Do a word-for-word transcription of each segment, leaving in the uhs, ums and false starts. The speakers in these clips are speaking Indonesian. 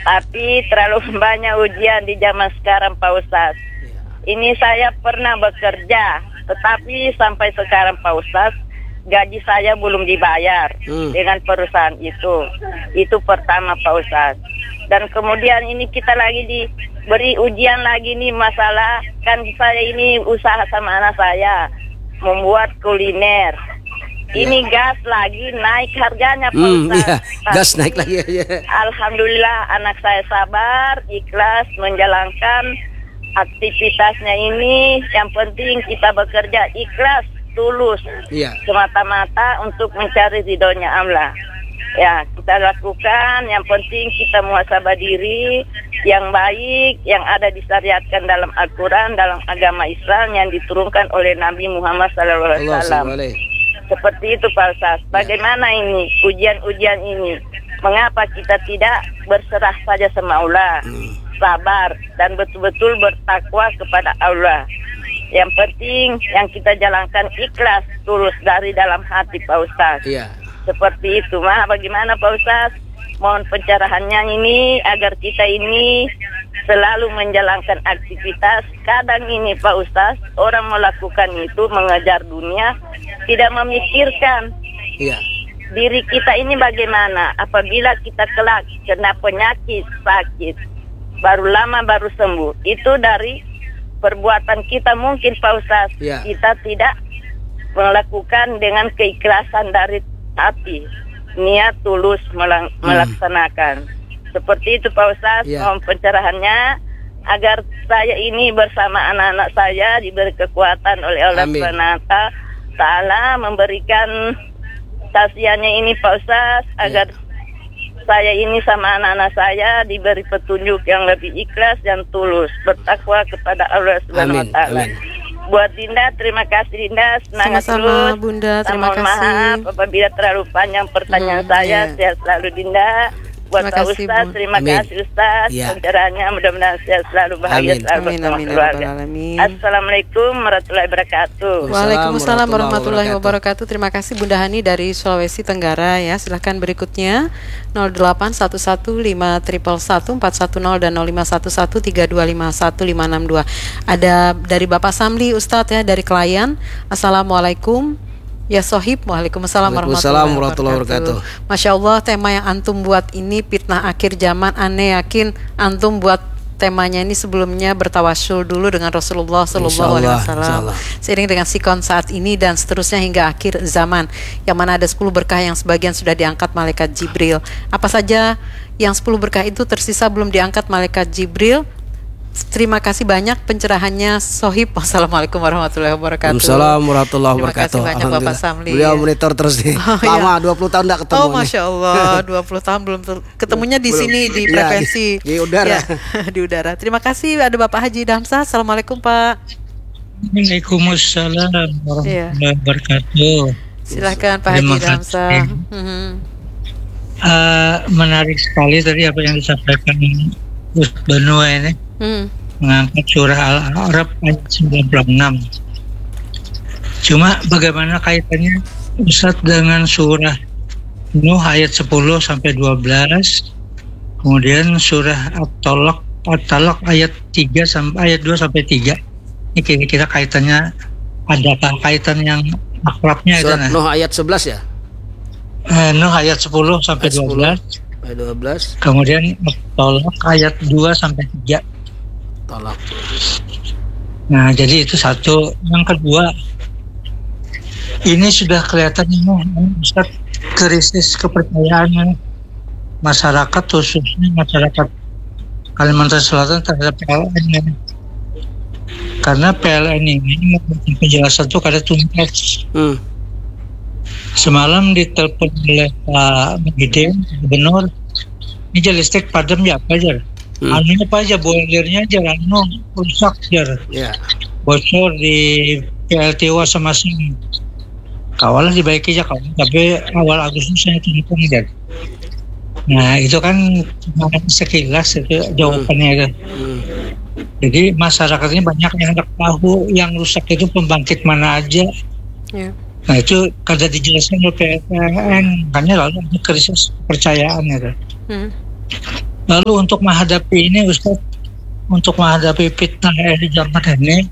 Tapi terlalu banyak ujian di zaman sekarang Pak Ustadz. Ini saya pernah bekerja, tetapi sampai sekarang Pak Ustadz, gaji saya belum dibayar hmm. dengan perusahaan itu. Itu pertama Pak Ustadz. Dan kemudian ini kita lagi diberi ujian lagi nih masalah, kan saya ini usaha sama anak saya, membuat kuliner. Ini gas lagi naik harganya Pak hmm, Ustadz. Ya, gas naik lagi ya. Alhamdulillah anak saya sabar, ikhlas menjalankan aktivitasnya ini. Yang penting kita bekerja ikhlas, tulus, ya. Semata-mata untuk mencari ridhonya Allah. Ya, kita lakukan. Yang penting kita muhasabah diri yang baik, yang ada disyariatkan dalam Al-Quran, dalam agama Islam yang diturunkan oleh Nabi Muhammad shallallahu alaihi wasallam. Seperti itu Pak Ustadz. Bagaimana ini ujian-ujian ini? Mengapa kita tidak berserah saja sama Allah, sabar dan betul-betul bertakwa kepada Allah? Yang penting yang kita jalankan ikhlas, tulus dari dalam hati Pak Ustadz. Iya. Seperti itu mah. Bagaimana Pak Ustadz? Mohon pencerahannya ini agar kita ini selalu menjalankan aktivitas. Kadang ini Pak Ustadz, orang melakukan itu mengejar dunia, tidak memikirkan iya. diri kita ini bagaimana. Apabila kita kelak kena penyakit, sakit, baru lama baru sembuh, itu dari perbuatan kita mungkin Pak Ustadz. iya. Kita tidak melakukan dengan keikhlasan dari hati, niat tulus melang- hmm. melaksanakan. Seperti itu Pak Ustadz. yeah. Mohon pencerahannya agar saya ini bersama anak-anak saya diberi kekuatan oleh Allah subhanahu wa taala, memberikan tausiahnya ini Pak Ustadz, agar yeah. saya ini sama anak-anak saya diberi petunjuk yang lebih ikhlas dan tulus, bertakwa kepada Allah subhanahu wa taala. Buat Dinda, terima kasih Dinda, semangat sama-sama, terus. Bunda, terima Mohon kasih. Maaf apabila terlalu panjang pertanyaan hmm, saya, yeah. sehat selalu Dinda. Buat Pak Ustaz, terima amin. kasih Ustaz. Ya. Pencerahannya mudah-mudahan sehat selalu, bahagia amin. selalu amin, amin, keluarga. Amin. Assalamualaikum warahmatullahi wabarakatuh. Waalaikumsalam warahmatullahi wabarakatuh. Terima kasih Bunda Hani dari Sulawesi Tenggara ya. Silahkan berikutnya nol delapan satu satu lima satu satu empat satu nol dan nol lima satu satu tiga dua lima satu lima enam dua. Ada dari Bapak Samli Ustadz ya, dari Klayan. Assalamualaikum. Ya Sohib, waalaikumsalam warahmatullahi wabarakatuh. Masya Allah, tema yang antum buat ini fitnah akhir zaman. Aneh yakin antum buat temanya ini sebelumnya bertawasul dulu dengan Rasulullah Sallallahu Alaihi Wasallam, seiring dengan sikon saat ini dan seterusnya hingga akhir zaman, yang mana ada sepuluh berkah yang sebagian sudah diangkat malaikat Jibril. Apa saja yang sepuluh berkah itu tersisa belum diangkat malaikat Jibril? Terima kasih banyak pencerahannya Sohib. Wassalamualaikum warahmatullahi wabarakatuh. Waalaikumsalam warahmatullahi wabarakatuh. Terima kasih banyak Bapak Samli. Beliau monitor terus nih. Oh, lama iya. dua puluh tahun enggak ketemu. Oh Masya Allah, dua puluh tahun belum ter- ketemunya di belum. Sini di frekuensi ya, di, di udara. Ya, di udara. Terima kasih. Ada Bapak Haji Damsah. Assalamualaikum Pak. Waalaikumsalam warahmatullahi ya. wabarakatuh. Silakan Pak Haji Damsah. Mm-hmm. Uh, menarik sekali tadi apa yang disampaikan Gus Benua ini. Hmm. Mengangkat surah Al-A'raf ayat sembilan puluh enam. Cuma bagaimana kaitannya Ustaz dengan surah Nuh ayat sepuluh sampai dua belas, kemudian surah At-Talaq At-Talaq ayat tiga sampai ayat dua sampai tiga. Ini kira-kira kaitannya, adakah kaitan yang akrabnya? Surat Nuh ayat sebelas ya? Eh, Nuh ayat sepuluh sampai dua belas. Ayat dua belas. Kemudian At-Talaq ayat dua sampai tiga. Tolak. Nah, jadi itu satu. Yang kedua, ini sudah kelihatan ini Ustaz, krisis kepercayaan masyarakat, khususnya masyarakat Kalimantan Selatan terhadap P L N ini. Karena P L N ini penjelasan itu kada tuntas. Hmm. Semalam ditelepon oleh Pak Muhyiddin Gubernur, ini listrik padam ya apa aja. Hmm. Anunya apa aja, boilernya aja anu rusak aja. Yeah. Bocor di P L T U masing-masing. Kawalah dibaiki aja kawan, tapi awal Agustus saya telepon aja. Nah, itu kan sekilas itu jawabannya hmm. kan. Hmm. Jadi masyarakatnya banyak yang tidak tahu yang rusak itu pembangkit mana aja. Yeah. Nah, itu kada dijelaskan oleh P L N, makanya lalu ada krisis kepercayaan ya. Hmm. Lalu untuk menghadapi ini Ustaz, untuk menghadapi fitnah di zaman ini,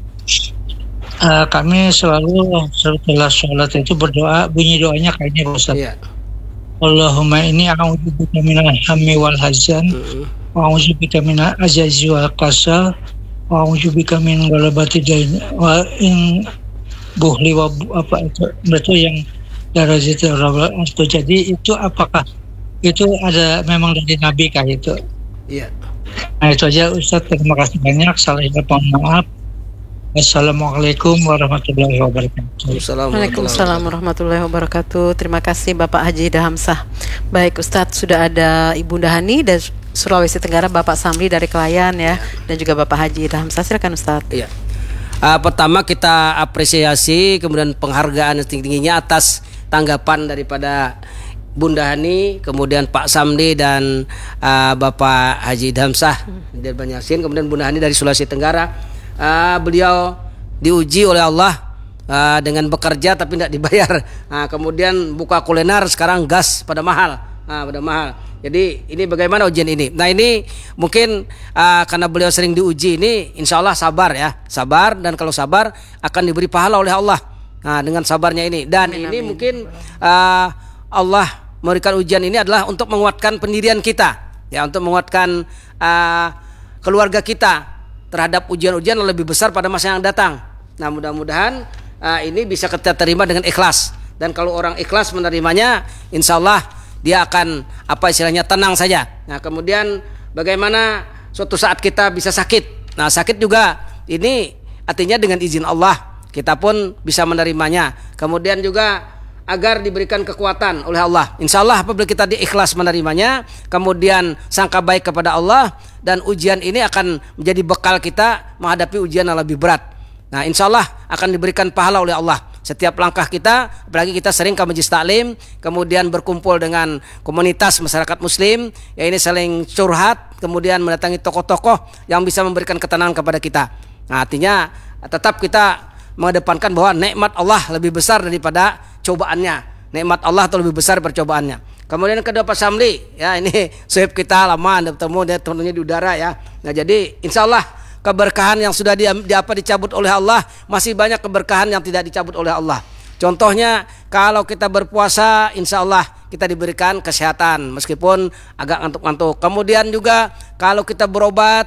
uh, kami selalu setelah sholat itu berdoa, bunyi doanya kayaknya Ustaz. Yeah. Allahumma inni a'udzubika minal hammi wal hazan, uh-uh. wa a'udzubika minal ajazi wal kasal, wa a'udzubika min ghalabati dain, wa in buhli wa apa itu betul yang darajat itu. Jadi itu apakah itu ada memang dari Nabi kah itu? Iya. Nah itu aja Ustaz, terima kasih banyak. Salah mohon maaf. Assalamualaikum warahmatullahi wabarakatuh. Waalaikumsalam warahmatullahi wabarakatuh. Terima kasih Bapak Haji Dahamsah. Baik Ustadz, sudah ada Ibunda Hani dari Sulawesi Tenggara, Bapak Samli dari Kelayan ya, dan juga Bapak Haji Dahamsah. Silakan Ustadz. Iya. Uh, pertama kita apresiasi kemudian penghargaan tinggi-tingginya atas tanggapan daripada Bunda Hani, kemudian Pak Samdi dan uh, Bapak Haji Dahamsah dari Banjarmasin, kemudian Bunda Hani dari Sulawesi Tenggara. Uh, beliau diuji oleh Allah uh, dengan bekerja tapi tidak dibayar. Uh, kemudian buka kuliner, sekarang gas pada mahal, uh, pada mahal. Jadi ini bagaimana ujian ini? Nah ini mungkin uh, karena beliau sering diuji ini, insya Allah sabar ya, sabar, dan kalau sabar akan diberi pahala oleh Allah. Nah dengan sabarnya ini, dan amin, ini amin. Mungkin uh, Allah memberikan ujian ini adalah untuk menguatkan pendirian kita, ya, untuk menguatkan uh, keluarga kita terhadap ujian-ujian yang lebih besar pada masa yang datang. Nah mudah-mudahan uh, ini bisa kita terima dengan ikhlas, dan kalau orang ikhlas menerimanya, insya Allah dia akan apa istilahnya tenang saja. Nah kemudian bagaimana suatu saat kita bisa sakit. Nah sakit juga ini artinya dengan izin Allah kita pun bisa menerimanya. Kemudian juga agar diberikan kekuatan oleh Allah. Insya Allah apabila kita diikhlas menerimanya, kemudian sangka baik kepada Allah, dan ujian ini akan menjadi bekal kita menghadapi ujian yang lebih berat. Nah insya Allah akan diberikan pahala oleh Allah setiap langkah kita, apalagi kita sering ke majelis taklim, kemudian berkumpul dengan komunitas masyarakat muslim, ya ini saling curhat, kemudian mendatangi tokoh-tokoh yang bisa memberikan ketenangan kepada kita. Nah artinya tetap kita mengedepankan bahwa nikmat Allah lebih besar daripada cobaannya. Nikmat Allah itu lebih besar percobaannya. Kemudian kedua Pak Samli, ya ini sahib kita lama Anda bertemu, dia tentunya di udara ya. Nah jadi insya Allah keberkahan yang sudah di, di apa dicabut oleh Allah, masih banyak keberkahan yang tidak dicabut oleh Allah. Contohnya kalau kita berpuasa, insya Allah kita diberikan kesehatan meskipun agak ngantuk-ngantuk. Kemudian juga kalau kita berobat,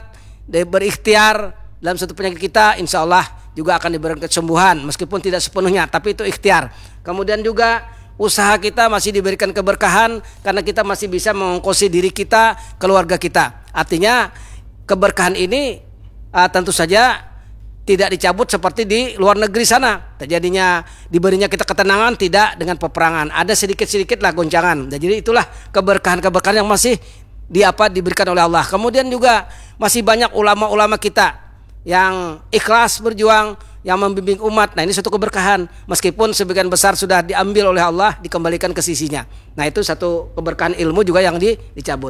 berikhtiar dalam satu penyakit kita, insya Allah juga akan diberikan kesembuhan meskipun tidak sepenuhnya, tapi itu ikhtiar. Kemudian juga usaha kita masih diberikan keberkahan karena kita masih bisa mengongkosi diri kita, keluarga kita. Artinya keberkahan ini Uh, tentu saja tidak dicabut seperti di luar negeri sana. Terjadinya diberinya kita ketenangan tidak dengan peperangan. Ada sedikit-sedikit lah goncangan. Jadi itulah keberkahan-keberkahan yang masih di apa diberikan oleh Allah. Kemudian juga masih banyak ulama-ulama kita yang ikhlas berjuang, yang membimbing umat. Nah ini satu keberkahan. Meskipun sebagian besar sudah diambil oleh Allah, dikembalikan ke sisinya. Nah itu satu keberkahan ilmu juga yang di, dicabut.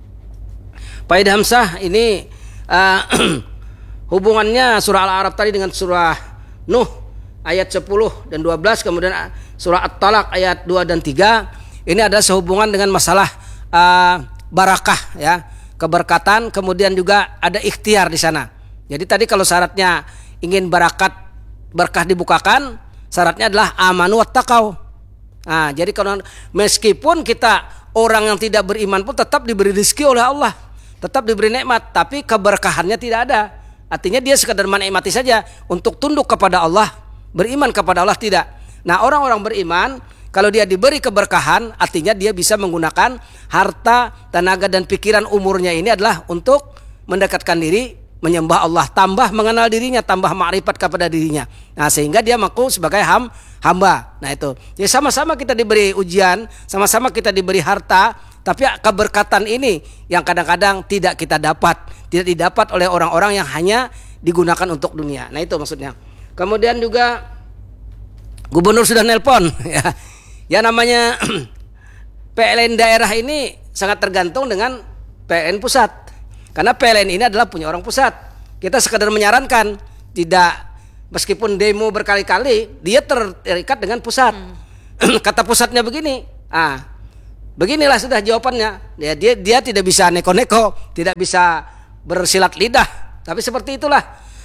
Pak Dahamsah ini uh, hubungannya surah Al-A'raf tadi dengan surah Nuh ayat sepuluh dan dua belas, kemudian surah At-Talaq ayat dua dan tiga, ini ada sehubungan dengan masalah uh, barakah ya, keberkatan, kemudian juga ada ikhtiar di sana. Jadi tadi kalau syaratnya ingin barakat berkah dibukakan, syaratnya adalah amanu wattaqau. Nah, jadi kalau meskipun kita orang yang tidak beriman pun tetap diberi rezeki oleh Allah, tetap diberi nikmat, tapi keberkahannya tidak ada. Artinya dia sekadar menikmati saja, untuk tunduk kepada Allah, beriman kepada Allah tidak. Nah orang-orang beriman kalau dia diberi keberkahan, artinya dia bisa menggunakan harta, tenaga dan pikiran umurnya ini adalah untuk mendekatkan diri, menyembah Allah, tambah mengenal dirinya, tambah ma'rifat kepada dirinya. Nah sehingga dia mengaku sebagai ham, hamba. Nah itu ya, sama-sama kita diberi ujian, sama-sama kita diberi harta, tapi keberkatan ini yang kadang-kadang tidak kita dapat, tidak didapat oleh orang-orang yang hanya digunakan untuk dunia. Nah itu maksudnya. Kemudian juga gubernur sudah nelpon ya. Ya namanya P L N daerah ini sangat tergantung dengan P L N pusat. Karena P L N ini adalah punya orang pusat. Kita sekadar menyarankan, tidak meskipun demo berkali-kali, dia terikat dengan pusat. Hmm. Kata pusatnya begini, ah Beginilah sudah jawabannya. Dia dia, dia tidak bisa neko-neko, tidak bisa bersilat lidah. Tapi seperti itulah.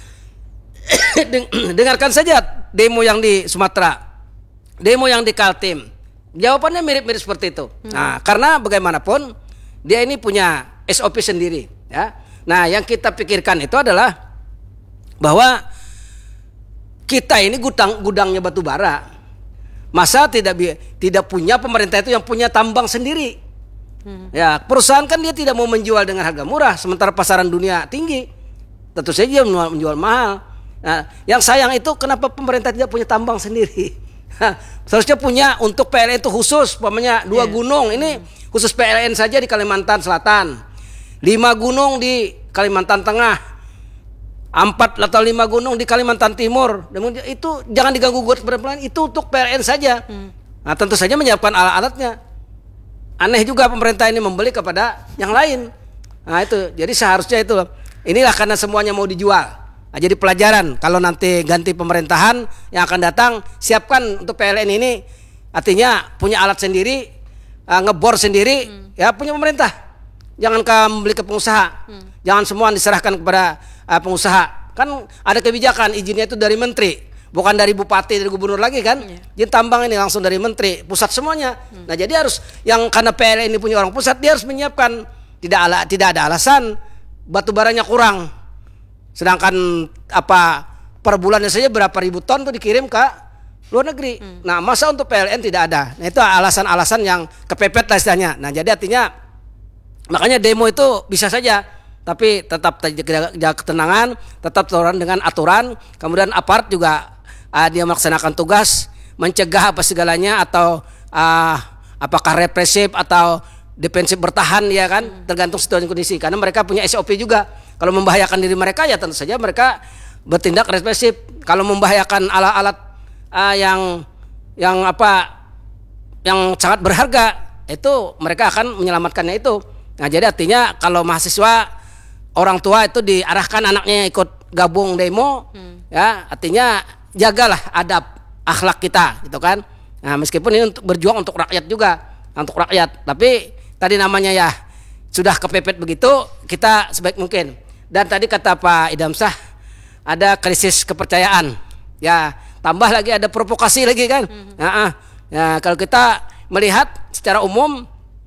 Dengarkan saja demo yang di Sumatera, demo yang di Kaltim. Jawabannya mirip-mirip seperti itu. Hmm. Nah, karena bagaimanapun dia ini punya S O P sendiri, ya. Nah, yang kita pikirkan itu adalah bahwa kita ini gudang gudangnya batu bara. Masa tidak tidak punya pemerintah itu yang punya tambang sendiri? Hmm. Ya, perusahaan kan dia tidak mau menjual dengan harga murah, sementara pasaran dunia tinggi. Tentu saja dia menjual mahal. Nah, yang sayang itu kenapa pemerintah tidak punya tambang sendiri? Seharusnya punya untuk P L N itu khusus, umpamanya dua yeah. gunung ini khusus P L N saja di Kalimantan Selatan, lima gunung di Kalimantan Tengah. Empat atau lima gunung di Kalimantan Timur, itu jangan diganggu gugat pelan-pelan, itu untuk P L N saja. Hmm. Nah, tentu saja menyiapkan alat-alatnya. Aneh juga pemerintah ini membeli kepada yang lain. Nah itu, jadi seharusnya itu inilah karena semuanya mau dijual. Nah, jadi pelajaran kalau nanti ganti pemerintahan yang akan datang, siapkan untuk P L N ini, artinya punya alat sendiri, uh, ngebor sendiri, hmm. ya punya pemerintah. Jangan membeli ke pengusaha, hmm. jangan semua diserahkan kepada uh, pengusaha. Kan ada kebijakan izinnya itu dari menteri, bukan dari bupati, dari gubernur lagi kan. Yeah. Jadi tambang ini langsung dari menteri, pusat semuanya. Hmm. Nah jadi harus yang karena P L N ini punya orang pusat, dia harus menyiapkan. Tidak ala, tidak ada alasan batu baranya kurang. Sedangkan apa per bulannya saja berapa ribu ton tuh dikirim ke luar negeri. Hmm. Nah masa untuk P L N tidak ada. Nah itu alasan-alasan yang kepepet lah istilahnya. Nah jadi artinya makanya demo itu bisa saja, tapi tetap jaga ketenangan, tetap toleran dengan aturan. Kemudian aparat juga uh, dia melaksanakan tugas mencegah apa segalanya, atau uh, apakah represif atau defensif bertahan, ya kan, hmm. tergantung situasi kondisi. Karena mereka punya S O P juga. Kalau membahayakan diri mereka ya tentu saja mereka bertindak represif. Kalau membahayakan alat-alat uh, yang yang apa yang sangat berharga, itu mereka akan menyelamatkannya itu. Nah jadi artinya kalau mahasiswa, orang tua itu diarahkan anaknya ikut gabung demo, hmm. ya artinya jagalah adab akhlak kita, gitu kan. Nah meskipun ini untuk berjuang untuk rakyat juga, untuk rakyat. Tapi tadi namanya ya sudah kepepet begitu, kita sebaik mungkin. Dan tadi kata Pak Idham Shah, ada krisis kepercayaan. Ya tambah lagi ada provokasi lagi kan. Hmm. Nah, ya kalau kita melihat secara umum,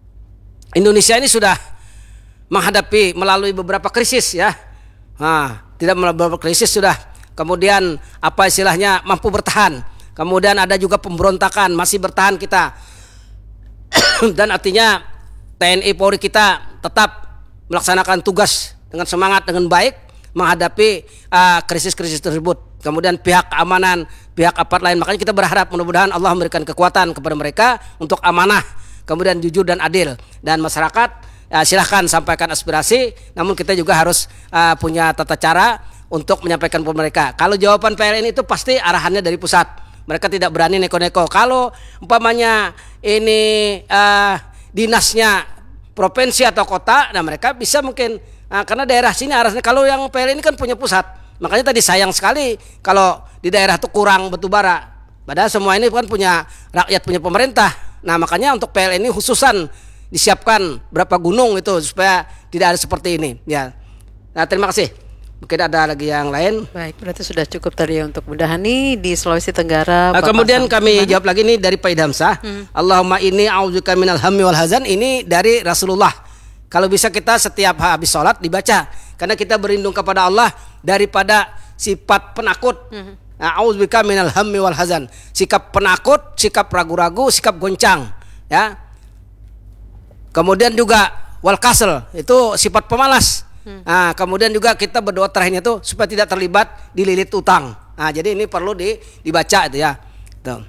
Indonesia ini sudah menghadapi melalui beberapa krisis ya. Nah, tidak melalui beberapa krisis sudah. Kemudian apa istilahnya mampu bertahan. Kemudian ada juga pemberontakan, masih bertahan kita. Dan artinya T N I Polri kita tetap melaksanakan tugas dengan semangat, dengan baik menghadapi uh, krisis-krisis tersebut. Kemudian pihak keamanan, pihak aparat lain, makanya kita berharap mudah-mudahan Allah memberikan kekuatan kepada mereka untuk amanah, kemudian jujur dan adil. Dan masyarakat uh, silahkan sampaikan aspirasi, namun kita juga harus uh, punya tata cara untuk menyampaikan kepada mereka. Kalau jawaban P L N itu pasti arahannya dari pusat, mereka tidak berani neko-neko. Kalau umpamanya ini uh, dinasnya provinsi atau kota, nah mereka bisa mungkin uh, karena daerah sini arahnya. Kalau yang P L N ini kan punya pusat, makanya tadi sayang sekali kalau di daerah itu kurang batu bara. Padahal semua ini kan punya rakyat, punya pemerintah. Nah makanya untuk P L N ini khususan disiapkan berapa gunung itu supaya tidak ada seperti ini. Ya, nah terima kasih. Mungkin ada lagi yang lain. Baik, berarti sudah cukup tadi untuk Bu Dahani di Sulawesi Tenggara. Nah, kemudian kami jawab lagi nih dari Pak Idham Shah. Hmm. Allahumma inni a'udzubika minal hammi wal hazan. Ini dari Rasulullah. Kalau bisa kita setiap habis sholat dibaca, karena kita berlindung kepada Allah daripada sifat penakut. Hmm. A'udzubika minal hammi wal hazan. Sikap penakut, sikap ragu-ragu, sikap goncang. Ya. Kemudian juga wal kasal, itu sifat pemalas. Hmm. Nah, kemudian juga kita berdoa terakhirnya itu supaya tidak terlibat dililit utang. Nah, jadi ini perlu di, dibaca itu ya. Tuh.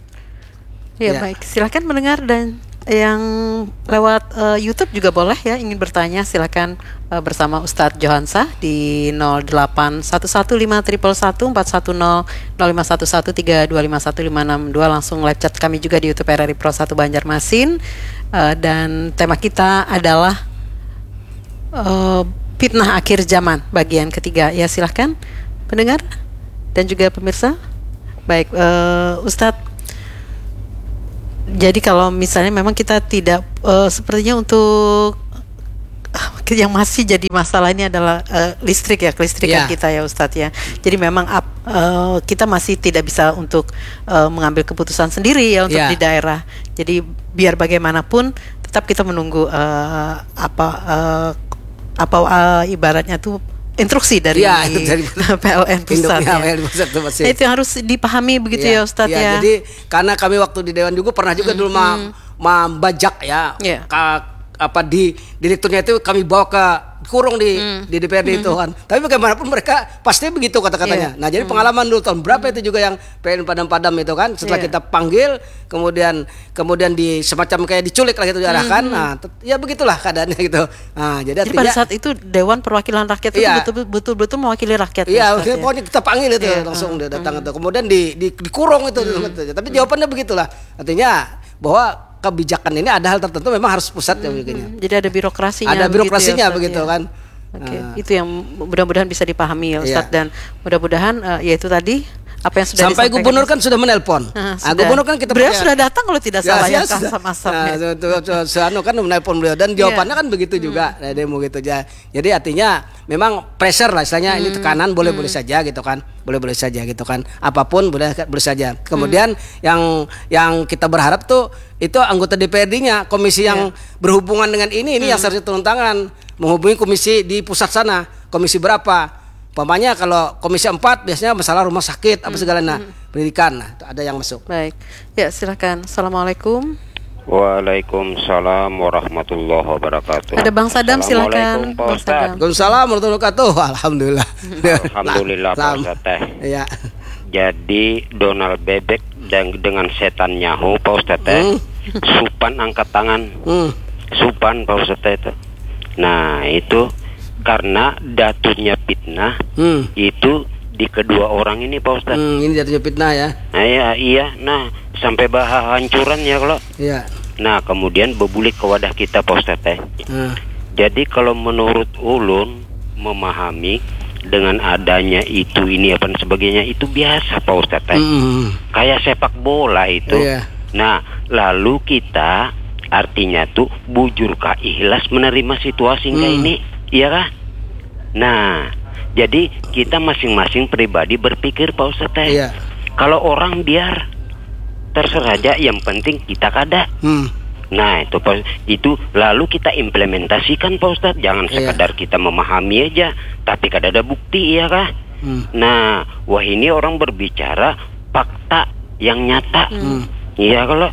Ya, ya baik, silakan mendengar, dan yang lewat uh, YouTube juga boleh ya, ingin bertanya silakan uh, bersama Ustadz Johansa di nol delapan satu satu lima satu satu empat satu nol nol lima satu satu tiga dua lima satu lima enam dua, langsung live chat kami juga di YouTube R R I Pro satu Banjarmasin, uh, dan tema kita adalah Uh, fitnah akhir zaman bagian ketiga. Ya silahkan pendengar dan juga pemirsa. Baik, uh, Ustadz, Jadi kalau misalnya memang kita tidak uh, sepertinya untuk yang masih jadi masalah ini adalah uh, listrik ya, kelistrikan yeah. kita ya Ustadz ya. Jadi memang up, uh, kita masih tidak bisa untuk uh, mengambil keputusan sendiri ya untuk yeah. di daerah. Jadi biar bagaimanapun tetap kita menunggu uh, apa uh, apa uh, ibaratnya tuh instruksi dari, ya, dari P L N pusat. Ya. Nah, itu harus dipahami begitu ya, ya Ustadz ya, ya. Jadi karena kami waktu di Dewan juga pernah juga hmm, dulu hmm. membajak ya. Yeah. Ka, apa di direkturnya itu kami bawa ke kurung di hmm. di D P R D hmm. itu kan. Tapi bagaimanapun mereka pasti begitu kata-katanya. Yeah. Nah, jadi hmm. pengalaman dulu tahun berapa hmm. itu juga yang P N Padam-Padam itu kan setelah yeah. kita panggil kemudian kemudian di semacam kayak diculik lah gitu diarahkan. Hmm. Nah, ya begitulah keadaannya gitu. Nah, jadi, jadi artinya pada saat itu Dewan Perwakilan Rakyat iya. itu betul-betul mewakili rakyat. Iya, ya, pokoknya kita panggil itu yeah. langsung dia datang hmm. itu. Kemudian di di dikurung itu. Hmm. Tapi jawabannya begitulah. Artinya bahwa kebijakan ini ada hal tertentu memang harus pusat ya begini. Hmm, jadi ada birokrasinya. Ada birokrasinya begitu, ya, begitu ya. kan. Oke, okay. uh, itu yang mudah-mudahan bisa dipahami ya Ustadz iya. dan mudah-mudahan uh, yaitu tadi apa yang sudah sampai gubernur kan sudah menelpon. Uh, nah, gubernur kan kita beliau sudah datang kalau tidak ya, salah ya Kasam-Asam. Nah, Soeharno kan menelpon beliau dan jawabannya yeah. kan begitu juga. Hmm. Nah, demo gitu aja. Jadi artinya memang pressure lah istilahnya hmm. ini tekanan boleh-boleh hmm. saja gitu kan. Boleh-boleh saja gitu kan. Apapun boleh boleh saja. Kemudian hmm. yang yang kita berharap tuh itu anggota D P R D-nya, komisi yang yeah. berhubungan dengan ini ini hmm. yang seharusnya turun tangan menghubungi komisi di pusat sana. Komisi berapa? Umpamanya kalau komisi empat biasanya masalah rumah sakit apa segala nah hmm. pendidikan nah ada yang masuk. Baik. Ya, silakan. Assalamualaikum. Waalaikumsalam warahmatullahi wabarakatuh. Ada Bang Sadam, silakan. Bang Sadam. Waalaikumsalam warahmatullahi wabarakatuh. Alhamdulillah. Alhamdulillah Pak Ustaz teh. Iya. Jadi Donald Bebek dan dengan setan nyahu Pak Ustaz teh. Hmm. Supan angkat tangan. Hmm. Supan Pak Ustaz teh itu. Nah, itu karena datunya fitnah hmm. itu di kedua orang ini Pak Ustadz. Hmm, ini datunya fitnah ya. Nah, iya, iya. Nah, sampai bah hancuran ya kalau. Iya. Nah, kemudian bebulik ke wadah kita Pak Ustadz teh. Hmm. Jadi kalau menurut ulun memahami dengan adanya itu ini apa dan sebagainya itu biasa Pak Ustadz teh. Hmm. Kayak sepak bola itu. Iya. Nah, lalu kita artinya tuh bujurkah ikhlas menerima situasi hmm. kayak ini. Iya kah? Nah, jadi kita masing-masing pribadi berpikir Pak Ustadz teh. Iya. Kalau orang biar terserah aja, yang penting kita kada. Hmm. Nah itu itu lalu kita implementasikan Pak Ustadz. Jangan iya. sekadar kita memahami aja, tapi kada ada bukti ya kah? Hmm. Nah, wah ini orang berbicara fakta yang nyata. Hmm. Iya kalau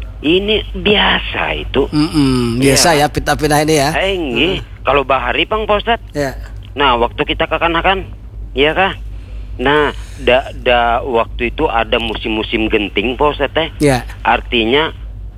ini biasa itu. Mm-mm, biasa ya, ya pita-pita ini ya. Eh, hmm. Kalau bahari Bang Pak Ustadz. Ya. Nah, waktu kita kekanakan, iya kah? Nah, da, da waktu itu ada musim-musim genting Pak Ustadz teh. Ya. Artinya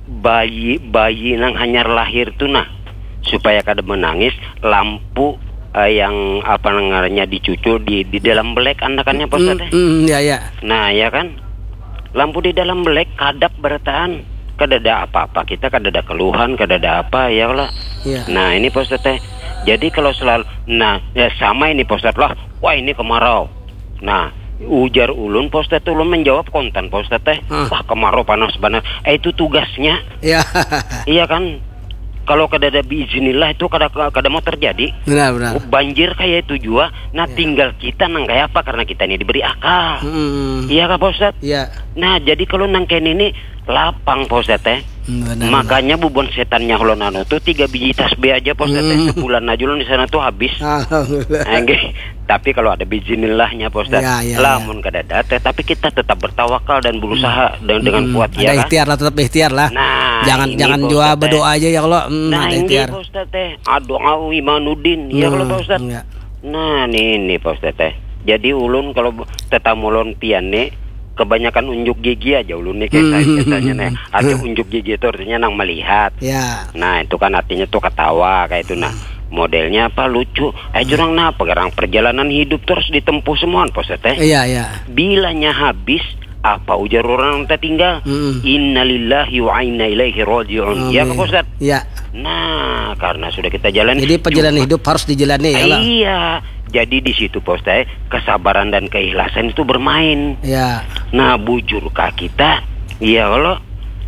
bayi bayi nang hanyar lahir tuh nah supaya kada menangis lampu uh, yang apa namanya dicucul di di dalam belek anakannya Pak Ustadz teh. Mm, mm, ya ya. Nah, ya kan? Lampu di dalam belek kadap bertahan. Kada ada apa-apa, kita kada ada keluhan, kada ada apa ya lah. Ya. Nah ini Pak Ustadz teh. Jadi kalau selalu, nah ya sama ini Pak Ustadz lah. Wah ini kemarau. Nah ujar ulun Pak Ustadz ulun menjawab kontan Pak Ustadz teh. Hmm. Wah kemarau panas banget. Eh itu tugasnya. Ya. Iya kan. Kalau kada ada biiznillah itu kada kada mau terjadi. Benar benar. Banjir kayak itu juga. Nah ya. Tinggal kita nang kayak apa karena kita ini diberi akal. Hmm. Iya kan Pak Ustadz. Iya. Nah jadi kalau nang kayak ini lapang Pak Ustadz teh. Benar, makanya benar. Bubon setannya holon anu tuh tiga biji tasbih aja Pak Ustadz hmm. sebulan aja di sana tuh habis. Alhamdulillah. Nah, tapi kalau ada bizinillahnya Pak Ustadz, ya, ya, lamun ya. kada ada tapi kita tetap bertawakal dan berusaha hmm. dengan, dengan kuat ada ya. Ada ikhtiar lah, tetap ikhtiar lah. Nah, jangan jangan jua berdoa aja ya kalau hmm, nah, ada ikhtiar. Nah, ini Pak Ustadz teh, doa imanuddin hmm. ya kalau Pak Ustadz. Ya. Nah, ini ini Pak Ustadz teh. Jadi ulun kalau tetamulon piane kebanyakan unjuk gigi aja ulun nih kayak saya biasanya nih. Artinya unjuk gigi itu artinya nang melihat. Ya. Nah, itu kan artinya tuh ketawa kayak itu nah. Modelnya apa lucu. Eh jurang nah pegarang perjalanan hidup terus ditempuh semua Pak Ustadz teh. Iya, iya. Bilanya habis apa ujar orang yang tinggal? Mm. Innalillahi wa inna ilaihi raji'un. Ya Pak Ustadz? Iya. Nah, karena sudah kita jalan. Jadi perjalanan hidup harus dijalani ya. Iya. Jadi di situ Pak Ustadz, kesabaran dan keikhlasan itu bermain. Ya. Nah, bujurkah kita? Iya kalau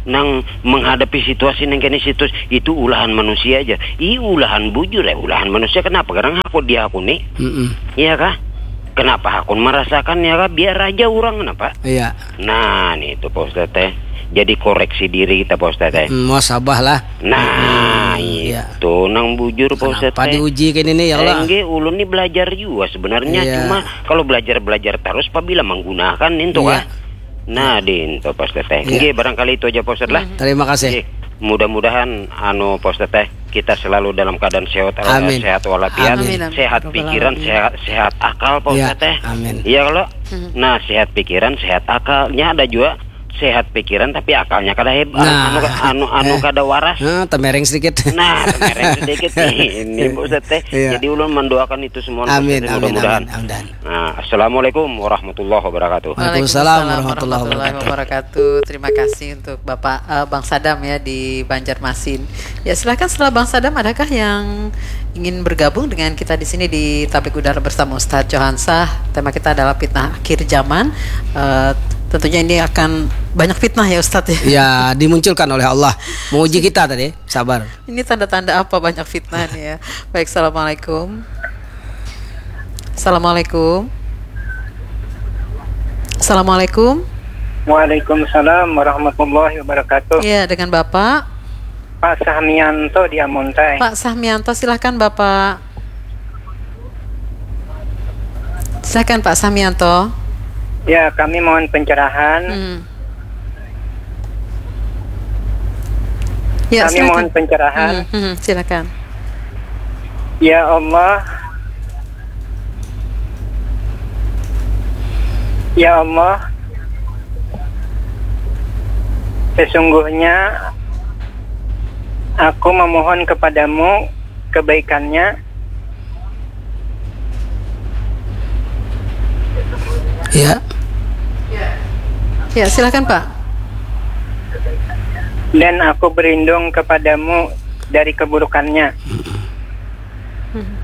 nang menghadapi situasi nang kene situasi itu ulahan manusia aja. I ulahan bujur ya, ulahan manusia. Kenapa? Karena aku dia aku nih, iya kah? Kenapa aku merasakan ya kah? Biar aja orang kenapa? Iya. Nah, nih itu Pak Ustadz teh. Jadi koreksi diri kita Pak Ustadz teh. Mau sabah lah. Nah, hmm, itu iya. Nang bujur Pak Ustadz teh. Kenapa diuji kayak ini ya Allah? Enggak, ulun ini belajar juga sebenarnya. Iya. Cuma kalau belajar-belajar terus apabila menggunakan itu iya. Kah? Nah, din to Pak Ustadz teh. Nggih, barangkali itu aja Pak Ustadz lah. Terima kasih. Nggih, mudah-mudahan anu Pak Ustadz teh kita selalu dalam keadaan sehat, amin. Sehat walafiat, amin. Sehat pikiran, sehat sehat akal Pak Ustadz teh. Iya kalau. Nah, sehat pikiran, sehat akalnya ada juga. Sehat pikiran tapi akalnya kada hebat, nah, anu anu anu kada waras. Nah, temereng sedikit. Nah, temereng sedikit nih. Ini Ustaz teh. Iya. Jadi ulun mendoakan itu semua amin, amin, mudah-mudahan. Amin, amin. Nah, assalamualaikum warahmatullahi wabarakatuh. Waalaikumsalam warahmatullahi wabarakatuh. Terima kasih untuk Bapak uh, Bang Sadam ya di Banjarmasin. Ya, silakan setelah Bang Sadam adakah yang ingin bergabung dengan kita di sini di Tablik Udara bersama Ustadz Johansah. Tema kita adalah fitnah akhir zaman. Uh, Tentunya ini akan banyak fitnah ya Ustadz ya. Ya, dimunculkan oleh Allah menguji kita tadi. Sabar. Ini tanda-tanda apa banyak fitnah nih ya. Baik, assalamualaikum. Assalamualaikum. Assalamualaikum. Waalaikumsalam warahmatullahi wabarakatuh. Iya, dengan Bapak Pak Sahmianto di Amuntai. Pak Sahmianto, silahkan Bapak. Silahkan Pak Sahmianto. Ya, kami mohon pencerahan. Hmm. Ya, kami silakan. Mohon pencerahan. Hmm, hmm, silakan. Ya Allah, ya Allah, sesungguhnya aku memohon kepadamu kebaikannya. Ya. Ya, silakan Pak. Dan aku berlindung kepadamu dari keburukannya. Hmm.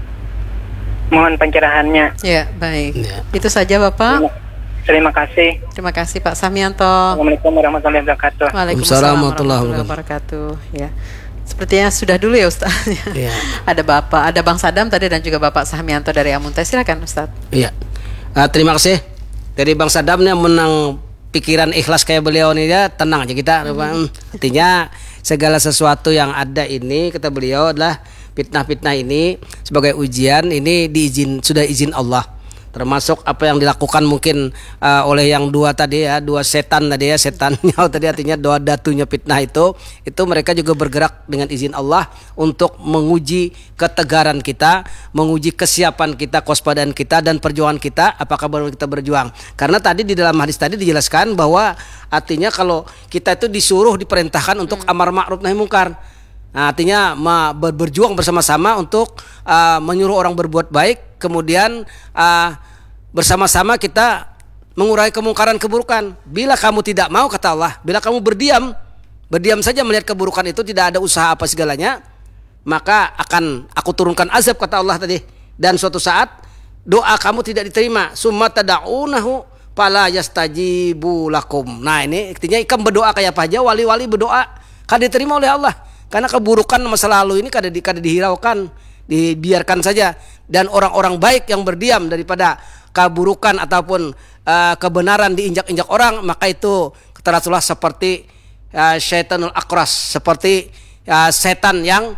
Mohon pencerahannya. Ya, baik. Ya. Itu saja Bapak. Terima kasih. Terima kasih Pak Sahmianto. Assalamualaikum warahmatullahi wabarakatuh. Waalaikumsalam warahmatullahi wabarakatuh. Ya. Sepertinya sudah dulu ya Ustaz. Ya. Ada Bapak, ada Bang Sadam tadi dan juga Bapak Sahmianto dari Amuntai. Silakan Ustaz. Iya. Uh, terima kasih. Dari Bang Sadamnya menang pikiran ikhlas kayak beliau nih ya, tenang aja kita. Hmm. Artinya segala sesuatu yang ada ini kata beliau adalah fitnah-fitnah ini sebagai ujian, ini diizin sudah izin Allah. Termasuk apa yang dilakukan mungkin uh, oleh yang dua tadi ya, dua setan tadi ya, setannya tadi artinya dua datunya fitnah itu, itu mereka juga bergerak dengan izin Allah untuk menguji ketegaran kita, menguji kesiapan kita, kewaspadaan kita dan perjuangan kita, apakah benar kita berjuang. Karena tadi di dalam hadis tadi dijelaskan bahwa artinya kalau kita itu disuruh diperintahkan untuk amar ma'ruf nahi mungkar. Nah, artinya ber berjuang bersama-sama untuk uh, menyuruh orang berbuat baik, kemudian uh, bersama-sama kita mengurangi kemungkaran keburukan. Bila kamu tidak mau, kata Allah, bila kamu berdiam, berdiam saja melihat keburukan itu, tidak ada usaha apa segalanya, maka akan aku turunkan azab, kata Allah tadi. Dan suatu saat doa kamu tidak diterima. Summa tada'unahu fala yastajibu lakum. Nah, ini artinya ikan berdoa kayak apa aja, wali-wali berdoa kan diterima oleh Allah. Karena keburukan masa lalu ini kada, di, kada dihiraukan, dibiarkan saja. Dan orang-orang baik yang berdiam daripada keburukan ataupun uh, kebenaran diinjak-injak orang, maka itu kata Rasulullah seperti uh, syaitanul akras, seperti uh, setan yang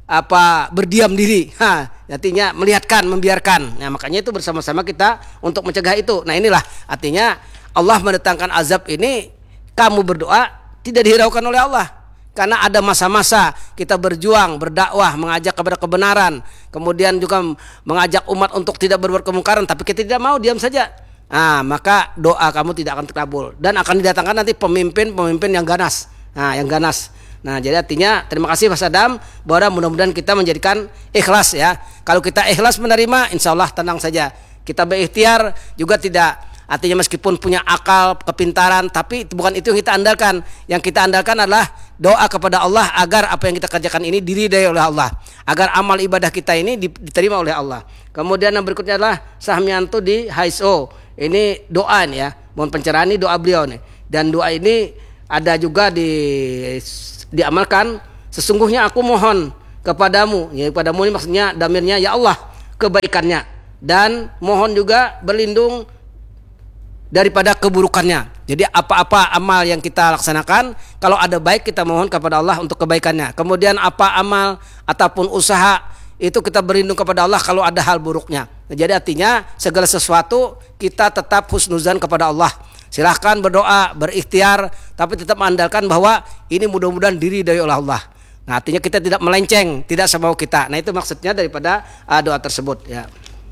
apa berdiam diri. Ha, artinya melihatkan, membiarkan. Nah, makanya itu bersama-sama kita untuk mencegah itu. Nah, inilah artinya Allah mendatangkan azab ini, kamu berdoa tidak dihiraukan oleh Allah. Karena ada masa-masa kita berjuang, berdakwah, mengajak kepada kebenaran, kemudian juga mengajak umat untuk tidak berbuat kemungkaran, tapi kita tidak mau, diam saja. Nah, maka doa kamu tidak akan terkabul dan akan didatangkan nanti pemimpin-pemimpin yang ganas. Nah, yang ganas. Nah, jadi artinya terima kasih Mas Adam, bahwa mudah-mudahan kita menjadikan ikhlas ya. Kalau kita ikhlas menerima, insya Allah tenang saja. Kita berikhtiar juga tidak. Artinya meskipun punya akal, kepintaran, tapi bukan itu yang kita andalkan. Yang kita andalkan adalah doa kepada Allah agar apa yang kita kerjakan ini diridai oleh Allah, agar amal ibadah kita ini diterima oleh Allah. Kemudian yang berikutnya adalah Sahmianto di H S O. Ini doa nih ya, mohon pencerahan, ini doa beliau nih. Dan doa ini ada juga di diamalkan, sesungguhnya aku mohon kepadamu, ya kepadamu ini maksudnya damirnya ya Allah, kebaikannya, dan mohon juga berlindung daripada keburukannya. Jadi apa-apa amal yang kita laksanakan, kalau ada baik kita mohon kepada Allah untuk kebaikannya. Kemudian apa amal ataupun usaha itu kita berlindung kepada Allah kalau ada hal buruknya. Nah, jadi artinya segala sesuatu kita tetap husnuzan kepada Allah. Silahkan berdoa, berikhtiar, tapi tetap mengandalkan bahwa ini mudah-mudahan diri dari Allah. Nah, artinya kita tidak melenceng, tidak semau kita. Nah, itu maksudnya daripada uh, doa tersebut ya.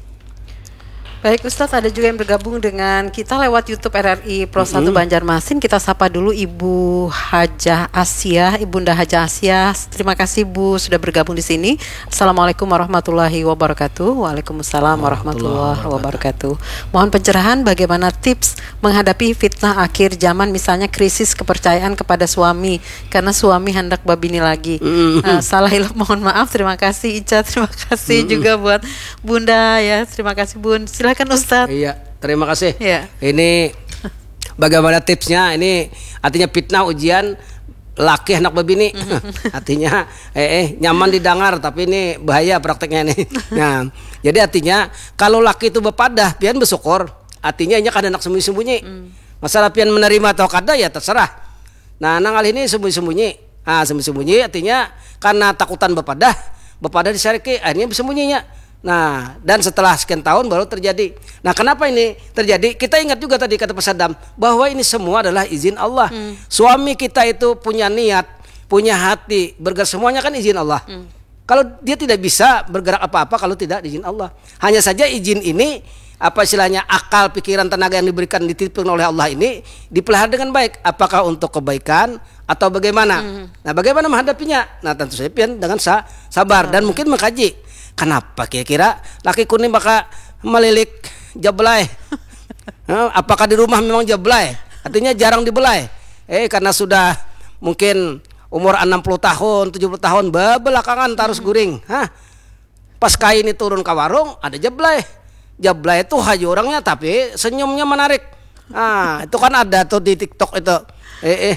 Baik Ustadz, ada juga yang bergabung dengan kita lewat YouTube R R I Pro satu mm-hmm. Banjarmasin. Kita sapa dulu Ibu Hajah Asia, Ibunda Hajah Asia. Terima kasih Bu sudah bergabung di sini. Assalamualaikum warahmatullahi wabarakatuh. Waalaikumsalam warahmatullahi wabarakatuh. Mohon pencerahan bagaimana tips menghadapi fitnah akhir zaman, misalnya krisis kepercayaan kepada suami karena suami hendak babini lagi. Mm-hmm. Uh, salah hilaf mohon maaf. Terima kasih Ica, terima kasih mm-hmm. juga buat Bunda ya. Terima kasih Bun. Silakan Ustadz. Iya, terima kasih. Ya. Ini bagaimana tipsnya? Ini artinya fitnah ujian laki hendak babini. Artinya eh, eh nyaman didengar tapi ini bahaya prakteknya nih. Nah, jadi artinya kalau laki itu bepadah, pian bersyukur. Artinya ini kada nak sembunyi-sembunyi. Masalah pian menerima atau kada ya terserah. Nah, nang hal ini sembunyi-sembunyi. Ah, sembunyi-sembunyi artinya karena takutan bepadah, bepadah disariki, akhirnya bersembunyinya. Nah, dan setelah sekian tahun baru terjadi. Nah, kenapa ini terjadi? Kita ingat juga tadi kata Pak Saddam bahwa ini semua adalah izin Allah. Hmm. Suami kita itu punya niat, punya hati, bergerak semuanya kan izin Allah. Hmm. Kalau dia tidak bisa bergerak apa-apa kalau tidak izin Allah. Hanya saja izin ini apa istilahnya akal, pikiran, tenaga yang diberikan dititipkan oleh Allah ini dipelihara dengan baik. Apakah untuk kebaikan atau bagaimana? Hmm. Nah, bagaimana menghadapinya? Nah, tentu saja dengan sabar dan mungkin mengkaji. Kenapa kira-kira laki kuning bakal melilik jablay? Apakah di rumah memang jablay? Artinya jarang dibelai. Eh karena sudah mungkin umur enam puluh tahun, tujuh puluh tahun belakangan tarus guring. Hah? Pas kain ini turun ke warung ada jablay. Jablay itu hayu orangnya tapi senyumnya menarik. Ah, itu kan ada tuh di TikTok itu. Eh eh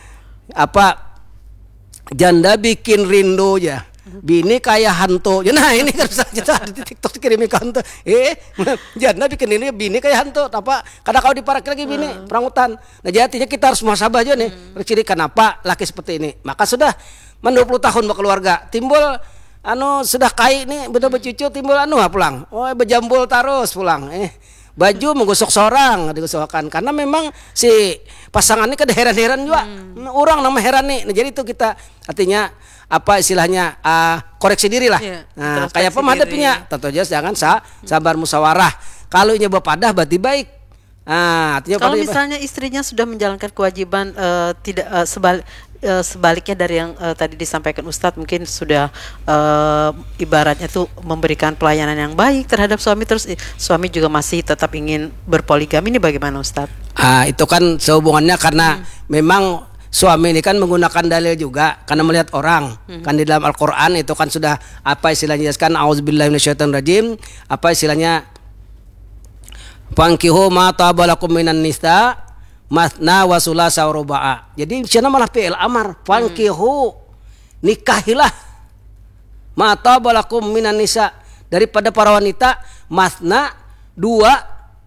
apa janda bikin rindu ya. Bini kayak hantu. Ya nah ini kan bisa kita di TikTok dikirimin ke hantu. Eh, janda bikin ini bini kayak hantu. Apa? Kadang kau diparak lagi bini hmm. perangutan. Nah, jadi artinya kita harus muhasabah aja nih. Hmm. Ciri kenapa laki seperti ini. Maka sudah dua puluh tahun berkeluarga, timbul anu sudah kai nih, betul bercucu timbul anu pulang. Oh, bejambul terus pulang. Eh, baju menggosok seorang digosokkan karena memang si pasangan ini kada heran-heran juga. Hmm. Orang nama heran nih. Nah, jadi itu kita artinya apa istilahnya uh, koreksi diri lah. Ya, nah, kayak apa menghadapinya? Tentu aja jangan sa sabar musyawarah. Kalau ini bepadah berarti baik. Nah, artinya kalau misalnya baik. Istrinya sudah menjalankan kewajiban uh, tidak uh, sebal uh, sebaliknya dari yang uh, tadi disampaikan Ustadz, mungkin sudah uh, ibaratnya tuh memberikan pelayanan yang baik terhadap suami, terus eh, suami juga masih tetap ingin berpoligami, ini bagaimana Ustadz? Ah, itu kan sehubungannya karena hmm. memang suami ini kan menggunakan dalil juga karena melihat orang. Hmm. Kan di dalam Al-Qur'an itu kan sudah apa istilahnya jelaskan auzubillahi minasyaitonirrajim, apa istilahnya fankihu ma tabalakum minan nisa masna wa sulasa wa ruba'a. Jadi sana malah fi'il amar, fankihu nikahilah ma tabalakum minan nisa daripada para wanita masna dua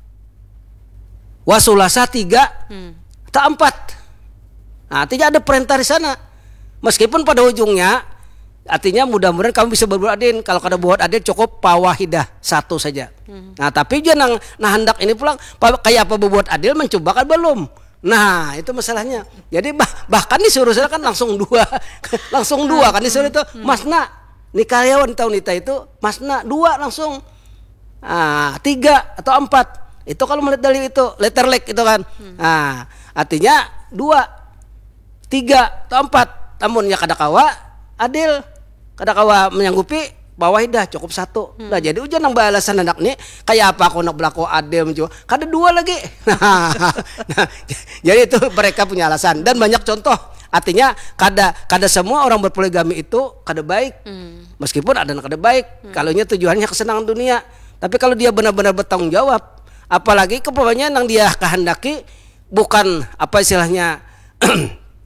wa sulasa tiga hmm. tak empat. Nah, artinya ada perintah di sana. Meskipun pada ujungnya artinya mudah-mudahan kamu bisa berbuat adil. Kalau kada buat adil cukup pawahidah satu saja. Hmm. Nah, tapi jangan nah hendak ini pulang kayak apa berbuat adil mencoba kan belum. Nah, itu masalahnya. Jadi bah, bahkan disuruh saya kan langsung dua. langsung dua kan disuruh itu masna. Nikah wanita wanita itu masna dua langsung. Ah, tiga atau empat. Itu kalau melihat dalil itu letter leg itu kan. Hmm. Nah, artinya dua tiga atau empat, namun ya kadakawa adil, kadakawa menyanggupi pawahidah cukup satu. Hmm. Nah, jadi ujian yang balasan anak nih kayak apa aku nak berlaku adil mencoba, kada dua lagi. Nah, nah, jadi itu mereka punya alasan dan banyak contoh. Artinya kada kada semua orang berpoligami itu kada baik. Hmm. Meskipun ada yang kada baik, hmm. kalaunya tujuannya kesenangan dunia. Tapi kalau dia benar-benar bertanggung jawab, apalagi keperluannya yang dia kehendaki bukan apa istilahnya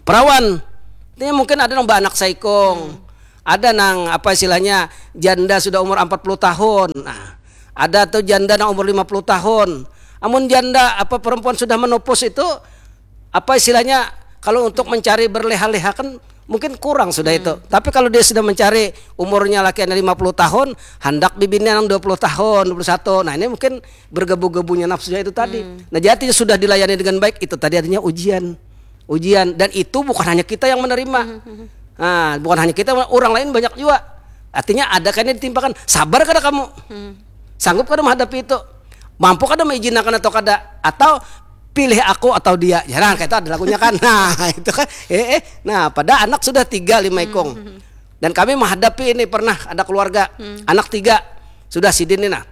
Perawan. Ini mungkin ada nang anak saikong. Hmm. Ada nang apa istilahnya janda sudah umur empat puluh tahun. Nah, ada tuh janda nang umur lima puluh tahun. Amun janda apa perempuan sudah menopause itu apa istilahnya kalau untuk mencari berleha-leha kan mungkin kurang sudah hmm. itu. Tapi kalau dia sudah mencari umurnya laki-laki lima puluh tahun, hendak bibitnya nang dua puluh tahun, dua puluh satu. Nah, ini mungkin bergebu-gebunya nafsunya itu tadi. Hmm. Nah, jadi sudah dilayani dengan baik itu tadi artinya ujian. Ujian dan itu bukan hanya kita yang menerima. Hmm. Nah, bukan hanya kita, orang lain banyak juga. Artinya ada kan yang ditimpakan. Sabar kada kamu? Hmm. Sanggup kada menghadapi itu? Mampu kada mengizinkan atau kada? Atau pilih aku atau dia? Jarang kayak itu ada lagunya kan. Nah, itu kan. Eh, eh. Nah, pada anak sudah tiga lima ekong. Hmm. Dan kami menghadapi ini pernah ada keluarga hmm. anak tiga sudah sidin ini nah.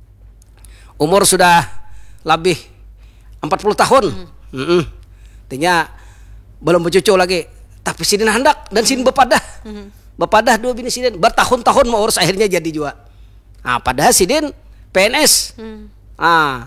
Umur sudah lebih empat puluh tahun. Hmm. Hmm. Artinya belum bercucu lagi. Tapi sidin hendak dan sidin bepadah. Hmm. Bepadah dua bini sidin bertahun-tahun mau urus akhirnya jadi juga. Nah, padahal sidin P N S. Hmm. Ah.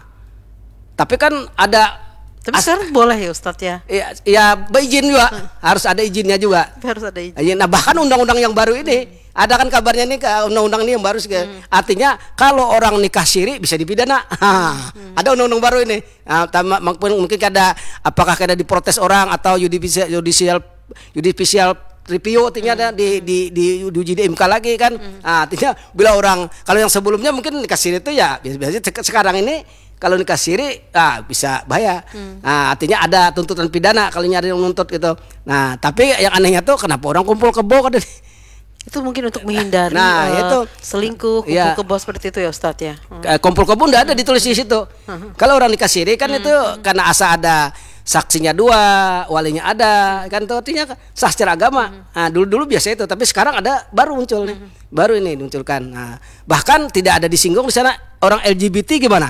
Tapi kan ada tapi sekarang boleh ya Ustadz ya? Ya, ya berizin juga. Hmm. Harus ada izinnya juga. Harus ada izin. Nah, bahkan undang-undang yang baru ini hmm. ada kan kabarnya nih undang-undang ini yang baru hmm. artinya kalau orang nikah siri bisa dipidana. Hmm. Ada undang-undang baru ini. Nah, mungkin mungkin ada apakah ada diprotes orang atau judicial judicial judicial review artinya ada di di di diuji di M K lagi kan. Hmm. Nah, artinya bila orang kalau yang sebelumnya mungkin nikah siri itu ya biasanya sekarang ini kalau nikah siri ah bisa bahaya. Hmm. Nah, artinya ada tuntutan pidana kalau ada yang nuntut gitu. Nah, tapi yang anehnya tuh kenapa orang kumpul kebo kan itu mungkin untuk menghindari nah, uh, itu selingkuh, kumpul ya. Kebo seperti itu ya Ustadz ya. Hmm. Kumpul kebo enggak ada ditulis di situ. Hmm. Kalau orang nikah siri kan hmm. itu karena asa ada saksinya dua, walinya ada, kan itu artinya sah secara agama. Hmm. Nah, dulu-dulu biasa itu, tapi sekarang ada baru muncul nih, hmm. baru ini dimunculkan. Nah, bahkan tidak ada disinggung di sana orang L G B T gimana?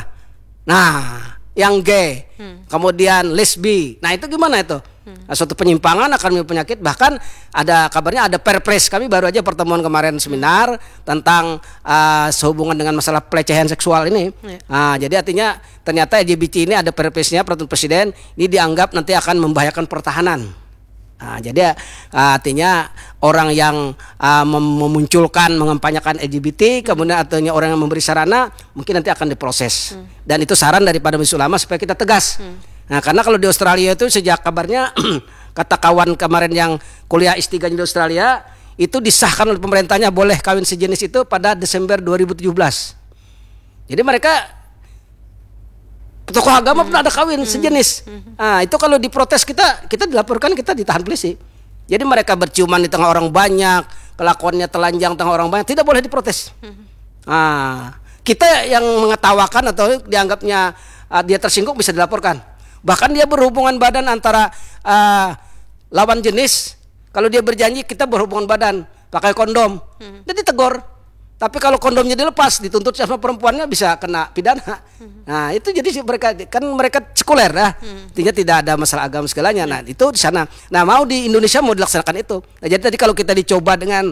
Nah, yang gay, hmm. kemudian lesbi, nah itu gimana itu? Hmm. Nah, suatu penyimpangan akan menyebabkan penyakit. Bahkan ada kabarnya ada perpres. Kami baru aja pertemuan kemarin seminar tentang uh, sehubungan dengan masalah pelecehan seksual ini. Yeah. Nah, jadi artinya ternyata L G B T ini ada perpresnya peraturan presiden ini dianggap nanti akan membahayakan pertahanan. Nah, jadi uh, artinya orang yang uh, mem- memunculkan mengempanyakan L G B T kemudian artinya orang yang memberi sarana mungkin nanti akan diproses. Hmm. Dan itu saran daripada Majelis Ulama supaya kita tegas. Hmm. Nah, karena kalau di Australia itu sejak kabarnya kata kawan kemarin yang kuliah S tiga di Australia itu disahkan oleh pemerintahnya boleh kawin sejenis itu pada Desember dua ribu tujuh belas. Jadi mereka tokoh agama hmm. pun ada kawin hmm. sejenis. Hmm. Nah, itu kalau diprotes kita kita dilaporkan kita ditahan polisi. Jadi mereka berciuman di tengah orang banyak, kelakuannya telanjang tengah orang banyak, tidak boleh diprotes. Hmm. Nah, kita yang mengetawakan atau dianggapnya uh, dia tersinggung bisa dilaporkan. Bahkan dia berhubungan badan antara uh, lawan jenis. Kalau dia berjanji kita berhubungan badan pakai kondom, hmm. dia ditegur. Tapi kalau kondomnya dilepas, dituntut sama perempuannya bisa kena pidana. Hmm. Nah itu jadi mereka kan mereka sekuler lah. Hmm. Artinya tidak ada masalah agama segalanya. Nah itu di sana. Nah mau di Indonesia mau dilaksanakan itu. Nah, jadi tadi kalau kita dicoba dengan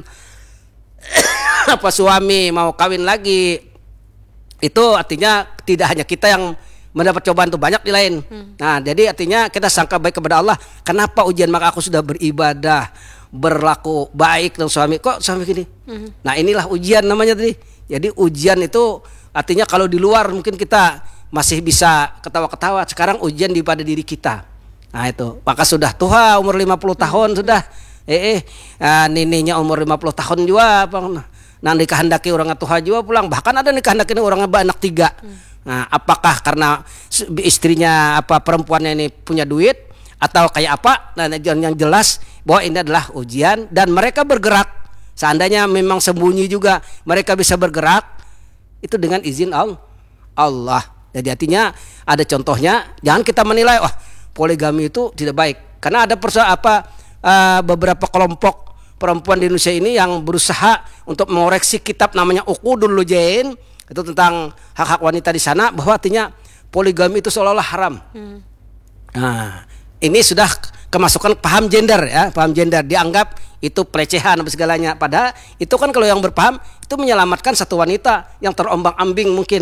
apa suami mau kawin lagi, itu artinya tidak hanya kita yang mendapat cobaan itu banyak di lain. Hmm. Nah, jadi artinya kita sangka baik kepada Allah. Kenapa ujian maka aku sudah beribadah, berlaku baik dengan suami kok suami gini. Hmm. Nah, inilah ujian namanya tadi. Jadi ujian itu artinya kalau di luar mungkin kita masih bisa ketawa-ketawa. Sekarang ujian di pada diri kita. Nah, itu. Maka sudah tua umur lima puluh tahun hmm. sudah. Eh, eh uh, nininya umur lima puluh tahun juga apa. Nah, nikah hendaki orang tua juga pulang. Bahkan ada nikah hendaki orang anak tiga. Hmm. Nah, apakah karena istrinya apa perempuannya ini punya duit atau kayak apa? Nah, yang jelas bahwa ini adalah ujian dan mereka bergerak. Seandainya memang sembunyi juga mereka bisa bergerak itu dengan izin Allah. Jadi artinya ada contohnya. Jangan kita menilai wah poligami itu tidak baik. Karena ada perso apa uh, beberapa kelompok perempuan di Indonesia ini yang berusaha untuk mengoreksi kitab namanya Uqudul Lujain. Itu tentang hak-hak wanita di sana bahwa artinya poligami itu seolah-olah haram. Hmm. Nah, ini sudah kemasukan paham gender ya, paham gender dianggap itu pelecehan apa segalanya. Padahal itu kan kalau yang berpaham itu menyelamatkan satu wanita yang terombang-ambing mungkin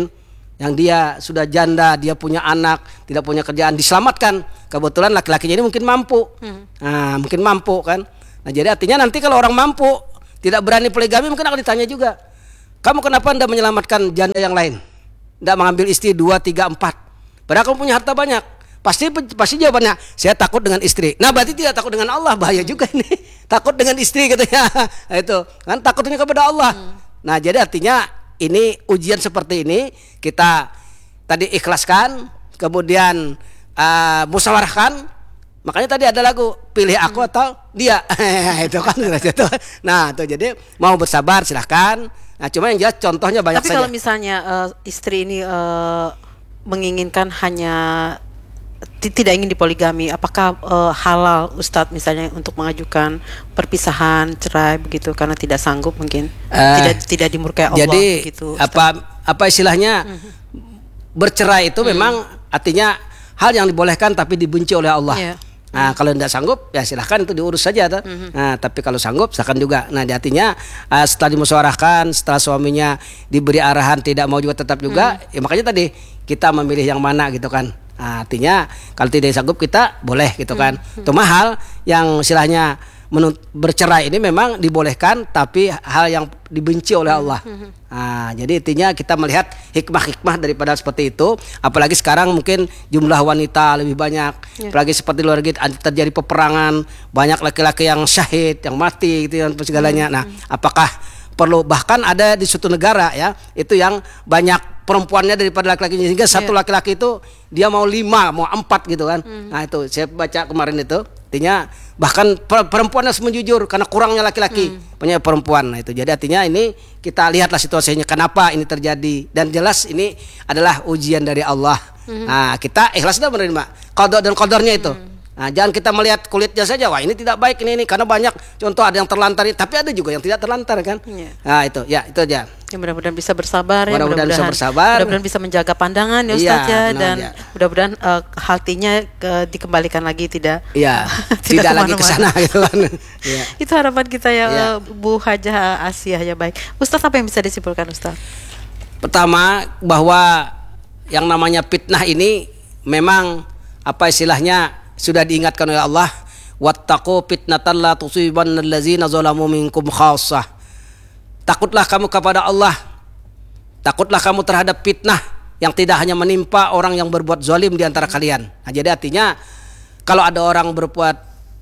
yang dia sudah janda, dia punya anak, tidak punya kerjaan, diselamatkan. Kebetulan laki-lakinya ini mungkin mampu, hmm. nah, mungkin mampu kan. Nah jadi artinya nanti kalau orang mampu tidak berani poligami, mungkin akan ditanya juga, kamu kenapa anda menyelamatkan janda yang lain, tidak mengambil istri dua, tiga, empat, padahal kamu punya harta banyak. Pasti pasti jawabannya, saya takut dengan istri. Nah berarti tidak takut dengan Allah, bahaya juga ini. Takut dengan istri katanya. Nah, itu kan takutnya kepada Allah. Hmm. Nah jadi artinya ini ujian seperti ini kita tadi ikhlaskan, kemudian uh, musyawarahkan. Makanya tadi ada lagu, pilih aku hmm. atau dia. Itu kan gitu. Nah itu jadi mau bersabar silahkan. Nah cuma yang jelas contohnya banyak. Tapi saja. Kalau misalnya uh, istri ini uh, menginginkan hanya tidak ingin dipoligami, apakah uh, halal Ustadz misalnya untuk mengajukan perpisahan, cerai begitu karena tidak sanggup mungkin uh, tidak tidak dimurkai Allah jadi gitu, apa apa istilahnya mm-hmm. bercerai itu mm-hmm. memang artinya hal yang dibolehkan tapi dibenci oleh Allah. Yeah. Nah, kalau tidak sanggup ya silahkan itu diurus saja tuh. Mm-hmm. Nah, tapi kalau sanggup silahkan juga. Nah, artinya uh, setelah dimusyawarahkan, setelah suaminya diberi arahan tidak mau juga tetap juga, mm-hmm. ya makanya tadi kita memilih yang mana gitu kan. Nah, artinya kalau tidak sanggup kita boleh gitu kan. Hmm. Itu mahal yang istilahnya menut- bercerai ini memang dibolehkan tapi hal yang dibenci oleh Allah. Hmm. Nah, jadi intinya kita melihat hikmah-hikmah daripada seperti itu. Apalagi sekarang mungkin jumlah wanita lebih banyak. Yeah. Apalagi seperti luar negeri terjadi peperangan, banyak laki-laki yang syahid, yang mati gitu dan segalanya. Hmm. Nah, apakah perlu, bahkan ada di suatu negara ya itu yang banyak perempuannya daripada laki-lakinya, sehingga yeah. satu laki-laki itu dia mau lima, mau empat gitu kan. Hmm. Nah itu saya baca kemarin itu, artinya bahkan perempuan harus menjujur karena kurangnya laki-laki hmm. punya perempuan. Nah itu jadi artinya ini kita lihatlah situasinya kenapa ini terjadi, dan jelas ini adalah ujian dari Allah. Hmm. Nah kita ikhlas dah menerima qada dan qadarnya itu. Hmm. Nah, jangan kita melihat kulitnya saja, wah ini tidak baik ini ini karena banyak contoh ada yang terlantar, tapi ada juga yang tidak terlantar kan. Yeah. Nah itu ya itu aja. Ya, mudah-mudahan bisa bersabar ya, mudah-mudahan, mudah-mudahan bisa bersabar, mudah-mudahan bisa menjaga pandangan ya Ustaz ya, dan ya. mudah-mudahan uh, hatinya ke, dikembalikan lagi tidak ya, tidak, tidak lagi ke sana gitu kan. Ya. Itu harapan kita ya, ya. Bu Hajah Asia ya. Baik Ustaz, apa yang bisa disimpulkan Ustaz? Pertama bahwa yang namanya fitnah ini memang apa istilahnya sudah diingatkan oleh Allah, wattaqu fitnatan la tusibanna allazina zalamu minkum khassah. Takutlah kamu kepada Allah, takutlah kamu terhadap fitnah yang tidak hanya menimpa orang yang berbuat zalim di antara kalian. Nah, jadi artinya kalau ada orang berbuat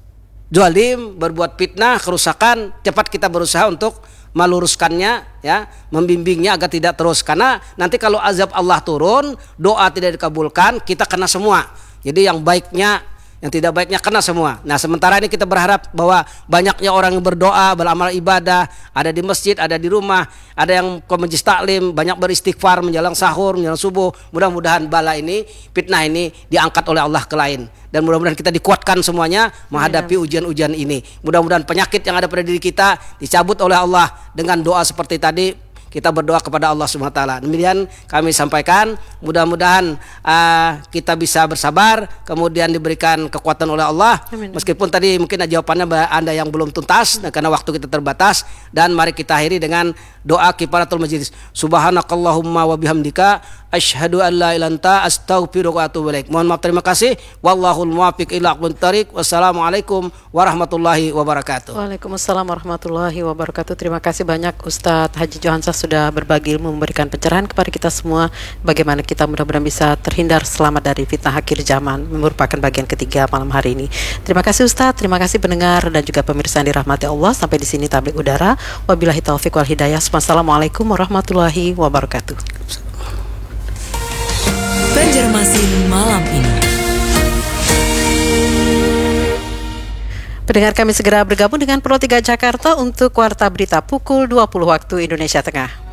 zalim, berbuat fitnah, kerusakan, cepat kita berusaha untuk meluruskannya ya, membimbingnya agar tidak terus, karena nanti kalau azab Allah turun, doa tidak dikabulkan, kita kena semua. Jadi yang baiknya, yang tidak baiknya kena semua. Nah sementara ini kita berharap bahwa banyaknya orang yang berdoa, beramal ibadah, ada di masjid, ada di rumah, ada yang ke majelis taklim, banyak beristighfar menjelang sahur, menjelang subuh. Mudah-mudahan bala ini, fitnah ini diangkat oleh Allah ke lain, dan mudah-mudahan kita dikuatkan semuanya menghadapi ujian-ujian ini. Mudah-mudahan penyakit yang ada pada diri kita dicabut oleh Allah dengan doa seperti tadi. Kita berdoa kepada Allah subhanahu wa taala. Demikian kami sampaikan. Mudah-mudahan uh, kita bisa bersabar, kemudian diberikan kekuatan oleh Allah. Amin. Meskipun tadi mungkin jawabannya Anda yang belum tuntas, nah, karena waktu kita terbatas. Dan mari kita akhiri dengan doa kifaratul majlis. Subhanakallahumma wa bihamdika asyhadu an la ilaha illa anta astaghfiruka wa atubu ilaik. Mohon maaf, terima kasih. Wallahul muwaffiq ila aqwamit thariq. Wassalamualaikum warahmatullahi wabarakatuh. Waalaikumsalam warahmatullahi wabarakatuh. Terima kasih banyak Ustadz Haji Johansa sudah berbagi ilmu, memberikan pencerahan kepada kita semua bagaimana kita mudah-mudahan bisa terhindar selamat dari fitnah akhir zaman, merupakan bagian ketiga malam hari ini. Terima kasih Ustadz, terima kasih pendengar dan juga pemirsa yang dirahmati Allah. Sampai di sini tablik udara. Wabillahi taufiq wal hidayah. Wassalamualaikum warahmatullahi wabarakatuh. Banjarmasin malam ini. Pendengar, kami segera bergabung dengan Pro tiga Jakarta untuk Warta Berita pukul dua puluh waktu Indonesia Tengah.